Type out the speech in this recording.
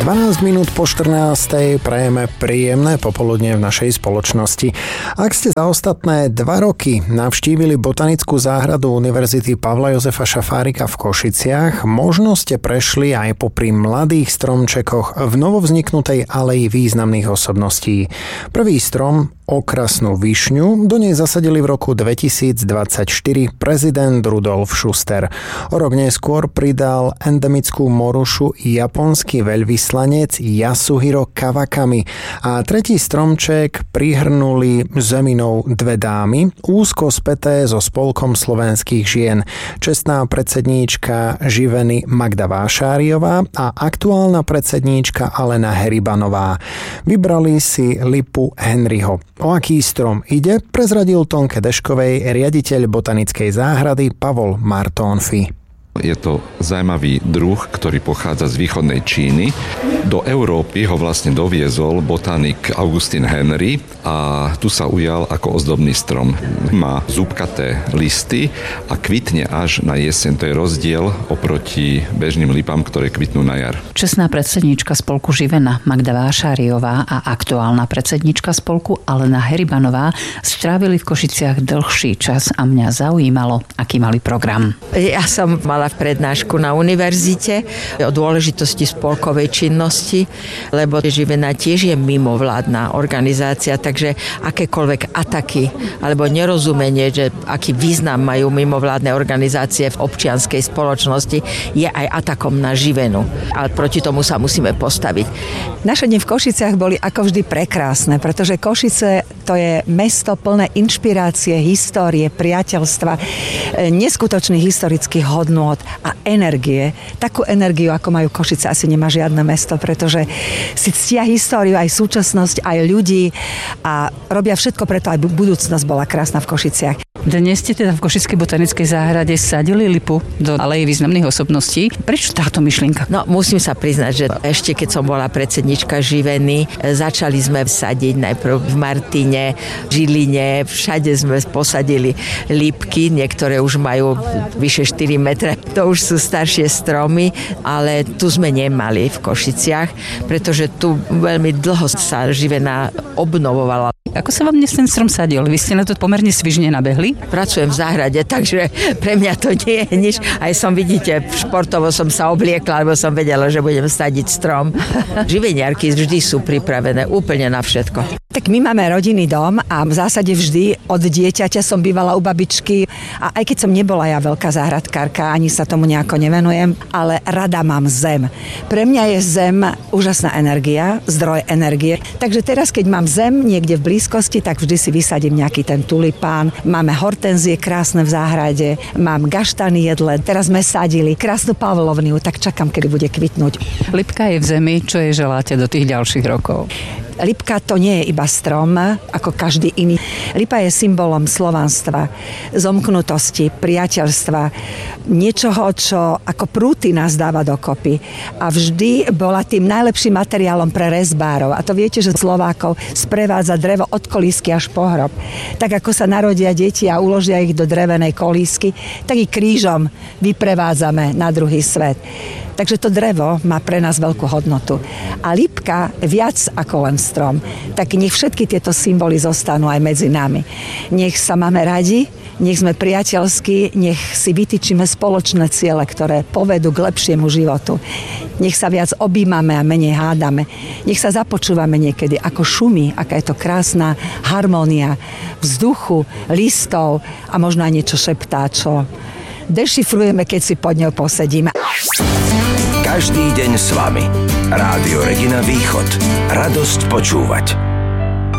12 minút po 14. prajeme príjemné popoludne v našej spoločnosti. Ak ste za ostatné 2 roky navštívili botanickú záhradu Univerzity Pavla Jozefa Šafárika v Košiciach, možno ste prešli aj popri mladých stromčekoch v novovzniknutej aleji významných osobností. Prvý strom, okrasnú višňu, do nej zasadili v roku 2024 prezident Rudolf Schuster. O rok neskôr pridal endemickú morušu japonský veľvyslanec Yasuhiro Kawakami a tretí stromček prihrnuli zeminou 2 dámy, úzko späté so Spolkom slovenských žien, čestná predsedníčka Živeny Magda Vášáriová a aktuálna predsedníčka Alena Heribanová. Vybrali si lipu Henryho. O aký strom ide, prezradil Tonke Deškovej riaditeľ botanickej záhrady Pavol Martónfi. Je to zaujímavý druh, ktorý pochádza z východnej Číny. Do Európy ho vlastne doviezol botanik Augustin Henry a tu sa ujal ako ozdobný strom. Má zúbkaté listy a kvitne až na jeseň. To je rozdiel oproti bežným lipám, ktoré kvitnú na jar. Čestná predsedníčka spolku Živena Magda Vášáriová a aktuálna predsedníčka spolku Alena Heribanová strávili v Košiciach dlhší čas a mňa zaujímalo, aký mali program. Ja som mala prednášku na univerzite o dôležitosti spolkovej činnosti, lebo Živena tiež je mimovládna organizácia, takže akékoľvek ataky alebo nerozumenie, že aký význam majú mimovládne organizácie v občianskej spoločnosti, je aj atakom na Živenu. A proti tomu sa musíme postaviť. Naše dni v Košiciach boli ako vždy prekrásne, pretože Košice to je mesto plné inšpirácie, histórie, priateľstva, neskutočných historických hodnôt a energie. Takú energiu, ako majú Košice, asi nemá žiadne mesto, pretože si ctia históriu, aj súčasnosť, aj ľudí a robia všetko preto, aby budúcnosť bola krásna v Košiciach. Dnes ste teda v Košickej botanickej záhrade sadili lipu do aleje významných osobností. Prečo táto myšlienka? No, musím sa priznať, že ešte keď som bola predsednička Živeny, začali sme sadiť najprv v Martine, Žiline, všade sme posadili lípky, niektoré už majú vyše 4 metre, to už sú staršie stromy, ale tu sme nemali v Košiciach, pretože tu veľmi dlho sa Živena obnovovala. Ako sa vám dnes ten strom sadil? Vy ste na to pomerne svižne nabehli? Pracujem v záhrade, takže pre mňa to nie je nič. Aj vidíte, športovo som sa obliekla, lebo som vedela, že budem sadiť strom. Živeniarky vždy sú pripravené úplne na všetko. Tak my máme rodinný dom a v zásade vždy od dieťaťa som bývala u babičky a aj keď som nebola ja veľká záhradkárka, ani sa tomu nejako nevenujem, ale rada mám zem. Pre mňa je zem úžasná energia, zdroj energie. Takže teraz, keď mám zem niekde v blízkosti, tak vždy si vysadím nejaký ten tulipán. Máme hortenzie krásne v záhrade, mám gaštany jedle, teraz sme sadili krásnu pavlovniu, tak čakám, kedy bude kvitnúť. Lipka je v zemi, čo jej želáte do tých ďalších rokov? Lipka to nie je iba strom, ako každý iný. Lipa je symbolom slovanstva, zomknutosti, priateľstva, niečoho, čo ako prúty nás dáva dokopy. A vždy bola tým najlepším materiálom pre rezbárov. A to viete, že Slovákov sprevádza drevo od kolísky až po hrob. Tak ako sa narodia deti a uložia ich do drevenej kolísky, tak i krížom vyprevádzame na druhý svet. Takže to drevo má pre nás veľkú hodnotu. A lipka viac ako len strom. Tak nech všetky tieto symboly zostanú aj medzi nami. Nech sa máme radi, nech sme priateľskí, nech si vytýčime spoločné ciele, ktoré povedú k lepšiemu životu. Nech sa viac objímame a menej hádame. Nech sa započúvame niekedy, ako šumí, aká je to krásna harmónia vzduchu, listov a možno aj niečo šeptá, čo dešifrujeme, keď si pod ňou posedíme. Každý deň s vami. Rádio Regina Východ. Radosť počúvať.